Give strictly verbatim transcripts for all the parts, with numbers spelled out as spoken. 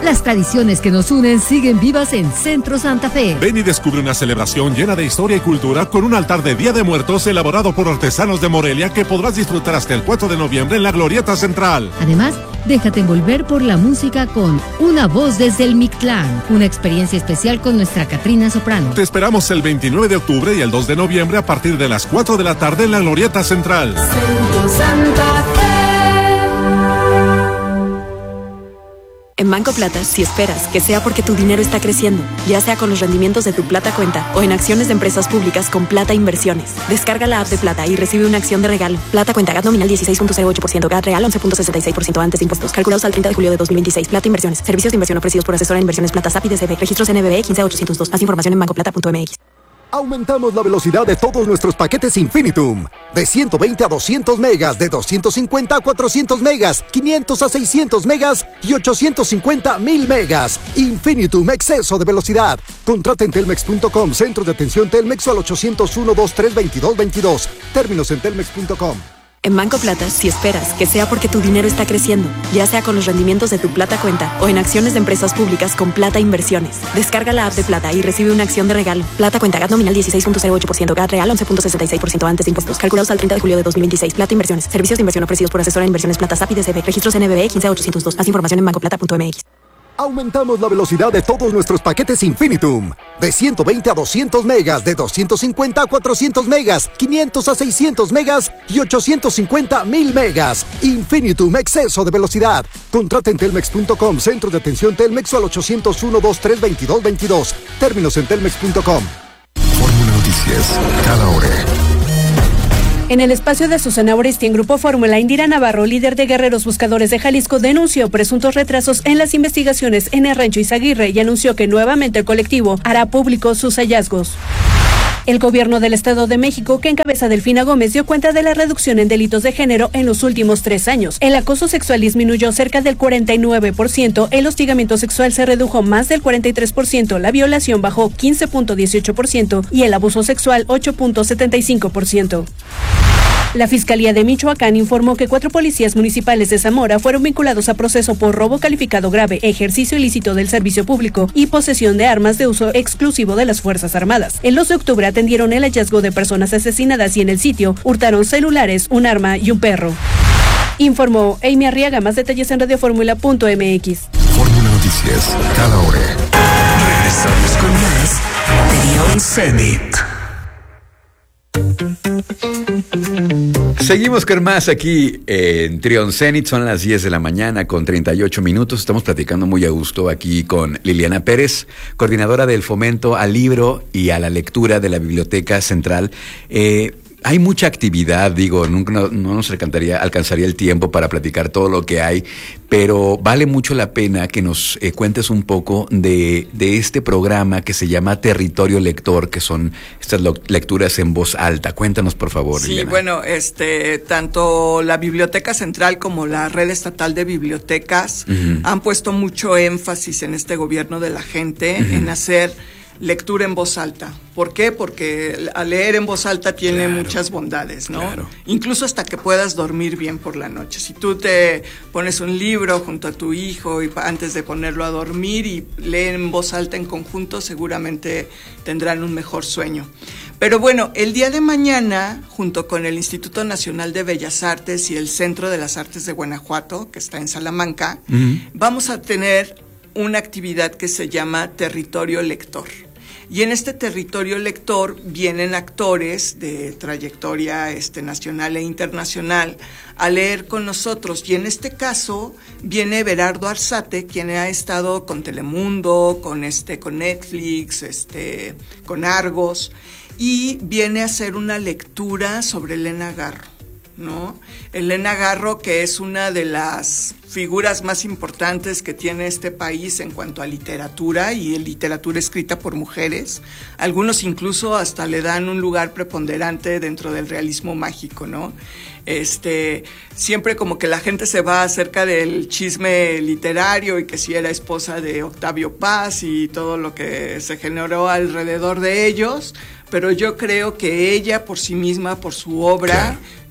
Las tradiciones que nos unen siguen vivas en Centro Santa Fe. Ven y descubre una celebración llena de historia y cultura con un altar de Día de Muertos elaborado por artesanos de Morelia que podrás disfrutar hasta el cuatro de noviembre en la Glorieta Central. Además, déjate envolver por la música con Una Voz desde el Mictlán, una experiencia especial con nuestra Catrina Soprano. Te esperamos el veintinueve de octubre y el dos de noviembre a partir de las cuatro de la tarde en la Glorieta Central. Centro Santa Fe. En Banco Plata, si esperas que sea porque tu dinero está creciendo, ya sea con los rendimientos de tu Plata Cuenta o en acciones de empresas públicas con Plata Inversiones. Descarga la app de Plata y recibe una acción de regalo. Plata Cuenta, G A T nominal dieciséis punto cero ocho por ciento, G A T real once punto sesenta y seis por ciento antes de impuestos. Calculados al treinta de julio de dos mil veintiséis. Plata Inversiones. Servicios de inversión ofrecidos por asesora de inversiones Plata S A P y D C B. Registros N B B quince ochocientos dos. Más información en banco plata punto m x. Aumentamos la velocidad de todos nuestros paquetes Infinitum. De ciento veinte a doscientos megas, de doscientos cincuenta a cuatrocientos megas, quinientos a seiscientos megas y ochocientos cincuenta a mil megas. Infinitum, exceso de velocidad. Contrata en telmex punto com, centro de atención Telmex o al ochocientos uno, veintitrés, veintidós, veintidós. Términos en telmex punto com. En Banco Plata, si esperas que sea porque tu dinero está creciendo, ya sea con los rendimientos de tu Plata Cuenta o en acciones de empresas públicas con Plata Inversiones. Descarga la app de Plata y recibe una acción de regalo. Plata Cuenta, G A T nominal dieciséis punto cero ocho por ciento, G A T real once punto sesenta y seis por ciento antes de impuestos. Calculados al treinta de julio de dos mil veintiséis. Plata Inversiones. Servicios de inversión ofrecidos por asesora de inversiones Plata S A P y D C B. Registros N B B quince ochocientos dos. Más información en banco plata punto m x. Aumentamos la velocidad de todos nuestros paquetes Infinitum. De ciento veinte a doscientos megas, de doscientos cincuenta a cuatrocientos megas, quinientos a seiscientos megas y ochocientos cincuenta a mil megas. Infinitum, exceso de velocidad. Contrata en telmex punto com, centro de atención Telmex o al ochocientos uno, veintitrés, veintidós, veintidós. Términos en telmex punto com. Fórmula Noticias, cada hora. En el espacio de Susana Oresti en Grupo Fórmula, Indira Navarro, líder de Guerreros Buscadores de Jalisco, denunció presuntos retrasos en las investigaciones en el Rancho Izaguirre y anunció que nuevamente el colectivo hará públicos sus hallazgos. El gobierno del Estado de México, que encabeza Delfina Gómez, dio cuenta de la reducción en delitos de género en los últimos tres años. El acoso sexual disminuyó cerca del cuarenta y nueve por ciento, el hostigamiento sexual se redujo más del cuarenta y tres por ciento, la violación bajó quince punto dieciocho por ciento y el abuso sexual ocho punto setenta y cinco por ciento. La Fiscalía de Michoacán informó que cuatro policías municipales de Zamora fueron vinculados a proceso por robo calificado grave, ejercicio ilícito del servicio público y posesión de armas de uso exclusivo de las Fuerzas Armadas. El dos de octubre atendieron el hallazgo de personas asesinadas y en el sitio hurtaron celulares, un arma y un perro. Informó Amy Arriaga. Más detalles en radioformula punto m x. Fórmula Noticias, cada hora. Regresamos con más de Trión Zenit. Seguimos con más aquí en Trión Zenit. Son las diez de la mañana con treinta y ocho minutos. Estamos platicando muy a gusto aquí con Liliana Pérez, coordinadora del fomento al libro y a la lectura de la Biblioteca Central. Eh, Hay mucha actividad, digo, nunca no, no nos alcanzaría, alcanzaría el tiempo para platicar todo lo que hay, pero vale mucho la pena que nos eh, cuentes un poco de, de este programa que se llama Territorio Lector, que son estas lo, lecturas en voz alta. Cuéntanos, por favor, Sí, Liliana. bueno, este, tanto la Biblioteca Central como la Red Estatal de Bibliotecas uh-huh. han puesto mucho énfasis en este gobierno de la gente, uh-huh. en hacer lectura en voz alta. ¿Por qué? Porque al leer en voz alta tiene claro, muchas bondades, ¿no? Claro. Incluso hasta que puedas dormir bien por la noche. Si tú te pones un libro junto a tu hijo y antes de ponerlo a dormir y leen en voz alta en conjunto, seguramente tendrán un mejor sueño. Pero bueno, el día de mañana, junto con el Instituto Nacional de Bellas Artes y el Centro de las Artes de Guanajuato, que está en Salamanca, uh-huh. vamos a tener una actividad que se llama Territorio Lector. Y en este territorio lector vienen actores de trayectoria este, nacional e internacional a leer con nosotros. Y en este caso viene Berardo Arzate, quien ha estado con Telemundo, con, este, con Netflix, este, con Argos, y viene a hacer una lectura sobre Elena Garro, ¿no? Elena Garro, que es una de las figuras más importantes que tiene este país en cuanto a literatura y literatura escrita por mujeres. Algunos incluso hasta le dan un lugar preponderante dentro del realismo mágico, ¿no? Este, siempre como que la gente se va acerca del chisme literario y que si era esposa de Octavio Paz y todo lo que se generó alrededor de ellos, pero yo creo que ella por sí misma, por su obra, claro.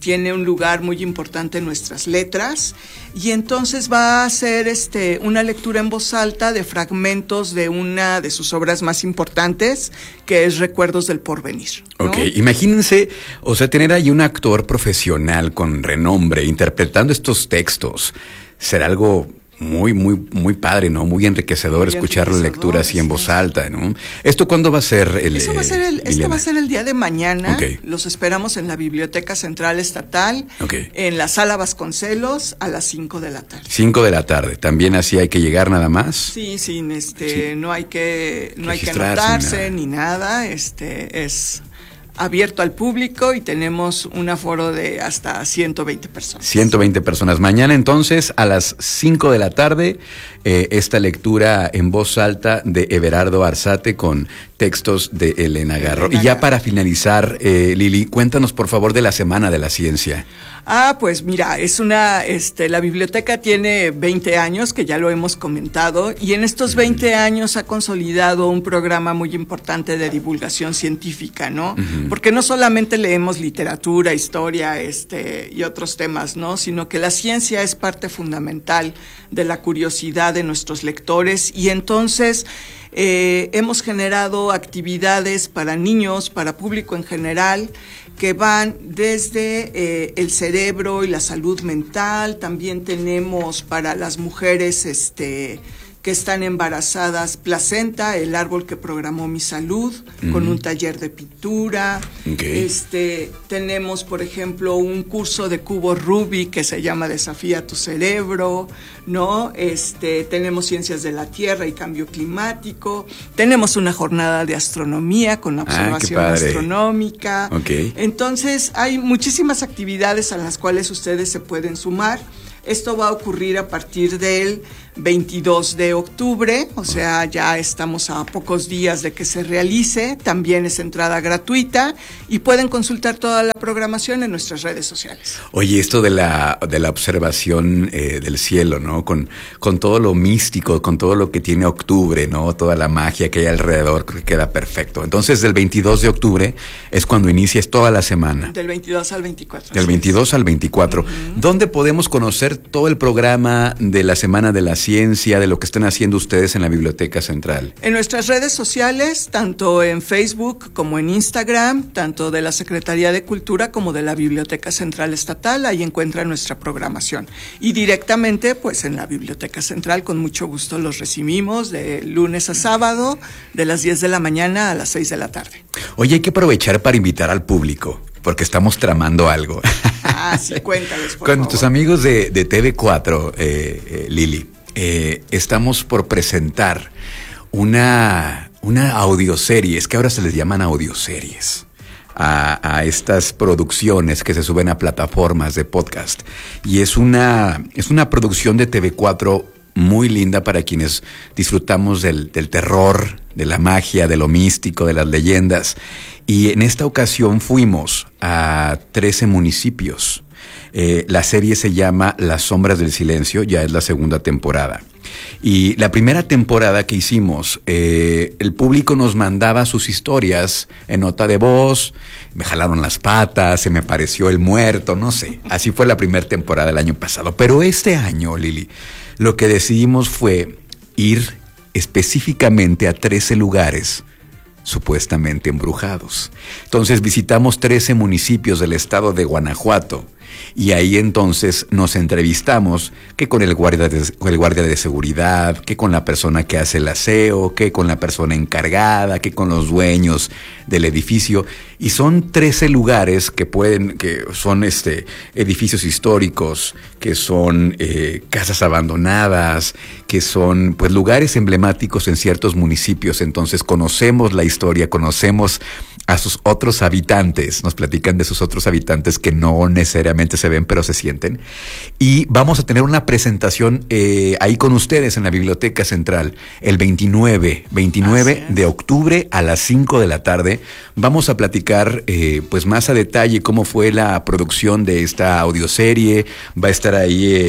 tiene un lugar muy importante en nuestras letras, y entonces va a hacer este, una lectura en voz alta de fragmentos de una de sus obras más importantes, que es Recuerdos del Porvenir, ¿no? Ok, imagínense, o sea, tener ahí un actor profesional con renombre interpretando estos textos, será algo muy, muy, muy padre, ¿no? Muy enriquecedor muy escuchar enriquecedor, la lectura así sí. en voz alta, ¿no? ¿Esto cuándo va a ser? El, Eso va a ser el, eh, esto va a ser el día de mañana. Okay. Los esperamos en la Biblioteca Central Estatal, okay. en la Sala Vasconcelos, a las cinco de la tarde. cinco de la tarde. ¿También así hay que llegar nada más? Sí, sin este, sí. no hay que, no hay que Registrarse, anotarse ni nada. ni nada, este, es abierto al público y tenemos un aforo de hasta ciento veinte personas. ciento veinte personas. Mañana entonces a las cinco de la tarde eh, esta lectura en voz alta de Everardo Arzate con textos de Elena Garro. Elena y ya Garro. Para finalizar, eh, Lili, cuéntanos por favor de la Semana de la Ciencia. Ah, pues mira, es una, este, la biblioteca tiene veinte años, que ya lo hemos comentado, y en estos veinte años ha consolidado un programa muy importante de divulgación científica, ¿no? Uh-huh. Porque no solamente leemos literatura, historia, este, y otros temas, ¿no? Sino que la ciencia es parte fundamental de la curiosidad de nuestros lectores, y entonces eh, hemos generado actividades para niños, para público en general, que van desde eh, el cerebro y la salud mental. También tenemos para las mujeres este, que están embarazadas placenta, el árbol que programó mi salud, mm. con un taller de pintura. Okay. Este, tenemos, por ejemplo, un curso de cubo Rubik que se llama Desafía tu cerebro, ¿no? Este, tenemos ciencias de la Tierra y cambio climático. Tenemos una jornada de astronomía con observación ah, astronómica. Okay. Entonces, hay muchísimas actividades a las cuales ustedes se pueden sumar. Esto va a ocurrir a partir del veintidós de octubre, o sea, ya estamos a pocos días de que se realice. También es entrada gratuita y pueden consultar toda la programación en nuestras redes sociales. Oye, esto de la de la observación eh, del cielo, ¿no? Con, con todo lo místico, con todo lo que tiene octubre, ¿no? Toda la magia que hay alrededor, creo que queda perfecto. Entonces, del veintidós de octubre es cuando inicias toda la semana. Del veintidós al veinticuatro. Del veintidós es. al veinticuatro. Uh-huh. ¿Dónde podemos conocer todo el programa de la Semana de la Ciencia, de lo que están haciendo ustedes en la Biblioteca Central? En nuestras redes sociales, tanto en Facebook como en Instagram, tanto de la Secretaría de Cultura como de la Biblioteca Central Estatal, ahí encuentran nuestra programación. Y directamente, pues en la Biblioteca Central, con mucho gusto los recibimos de lunes a sábado, de las diez de la mañana a las seis de la tarde. Oye, hay que aprovechar para invitar al público, porque estamos tramando algo. Ah, sí, cuéntales, por Con favor. tus amigos de, de T V cuatro, eh, eh, Lili, eh, estamos por presentar una, una audioserie, es que ahora se les llaman audioseries, a, a estas producciones que se suben a plataformas de podcast. Y es una, es una producción de T V cuatro muy linda para quienes disfrutamos del, del terror, de la magia, de lo místico, de las leyendas. Y en esta ocasión fuimos a trece municipios. Eh, la serie se llama Las Sombras del Silencio, ya es la segunda temporada. Y la primera temporada que hicimos, eh, el público nos mandaba sus historias en nota de voz, me jalaron las patas, se me pareció el muerto, no sé. Así fue la primera temporada del año pasado. Pero este año, Lili, lo que decidimos fue ir específicamente a trece lugares supuestamente embrujados. Entonces visitamos trece municipios del estado de Guanajuato y ahí entonces nos entrevistamos que con el guardia de, el guardia de seguridad, que con la persona que hace el aseo, que con la persona encargada, que con los dueños del edificio. Y son trece lugares que pueden, que son este edificios históricos, que son eh, casas abandonadas, que son pues lugares emblemáticos en ciertos municipios. Entonces conocemos la historia, conocemos a sus otros habitantes, nos platican de sus otros habitantes que no necesariamente se ven, pero se sienten. Y vamos a tener una presentación eh, ahí con ustedes en la Biblioteca Central el veintinueve de octubre a las cinco de la tarde. Vamos a platicar eh, pues más a detalle cómo fue la producción de esta audioserie. Va a estar ahí eh,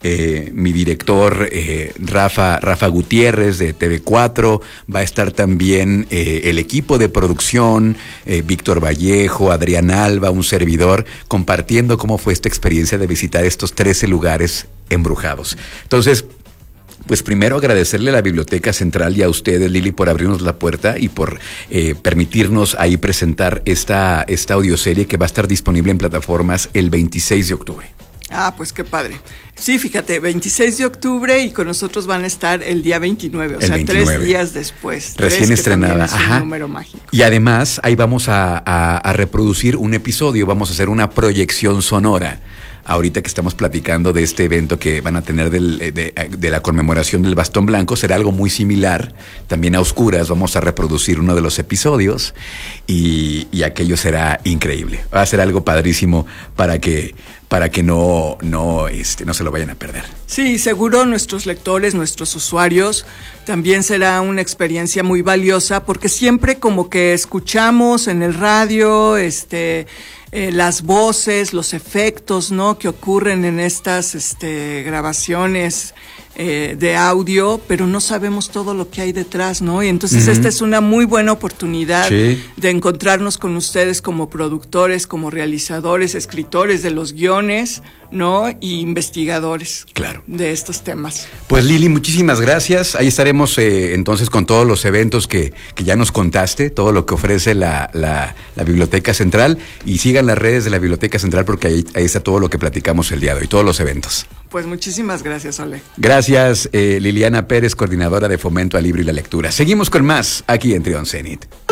eh, mi director eh, Rafa, Rafa Gutiérrez de T V cuatro, va a estar también eh, el equipo de producción, eh, Víctor Vallejo, Adrián Alba, un servidor, compartiendo cómo fue esta experiencia de visitar estos trece lugares embrujados. Entonces, pues primero agradecerle a la Biblioteca Central y a ustedes, Lili, por abrirnos la puerta y por eh, permitirnos ahí presentar esta, esta audioserie que va a estar disponible en plataformas el veintiséis de octubre. Ah, pues qué padre. Sí, fíjate, veintiséis de octubre y con nosotros van a estar el día veintinueve, o el sea, veintinueve. Tres días después. Recién tres, estrenada. Que es un Ajá. número mágico. Y además, ahí vamos a, a, a reproducir un episodio, vamos a hacer una proyección sonora. Ahorita que estamos platicando de este evento que van a tener del, de, de la conmemoración del Bastón Blanco, será algo muy similar, también a oscuras, vamos a reproducir uno de los episodios y, y aquello será increíble. Va a ser algo padrísimo para que, para que no, no, este, no se lo vayan a perder. Sí, seguro nuestros lectores, nuestros usuarios, también será una experiencia muy valiosa porque siempre como que escuchamos en el radio, este... Eh, las voces, los efectos, ¿no?, que ocurren en estas este, grabaciones eh, de audio, pero no sabemos todo lo que hay detrás, ¿no? Y entonces uh-huh. esta es una muy buena oportunidad sí. de encontrarnos con ustedes como productores, como realizadores, escritores de los guiones, ¿no?, y investigadores claro. de estos temas. Pues Lili, muchísimas gracias. Ahí estaremos eh, entonces con todos los eventos que, que ya nos contaste, todo lo que ofrece la, la, la Biblioteca Central, y sigan las redes de la Biblioteca Central porque ahí, ahí está todo lo que platicamos el día de hoy, todos los eventos. Pues muchísimas gracias, Ole. Gracias, eh, Liliana Pérez, coordinadora de Fomento al Libro y la Lectura. Seguimos con más aquí en Trión Zenit.